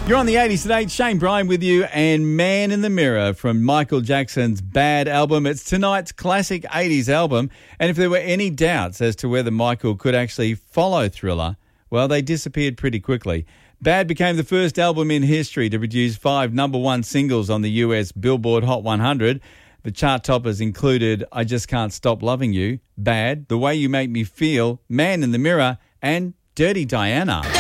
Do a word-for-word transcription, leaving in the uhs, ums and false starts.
You're on the eighties today. Shane Bryan with you and Man in the Mirror from Michael Jackson's Bad album. It's tonight's classic eighties album. And if there were any doubts as to whether Michael could actually follow Thriller, well, they disappeared pretty quickly. Bad became the first album in history to produce five number one singles on the U S Billboard Hot one hundred. The chart toppers included I Just Can't Stop Loving You, Bad, The Way You Make Me Feel, Man in the Mirror, and Dirty Diana.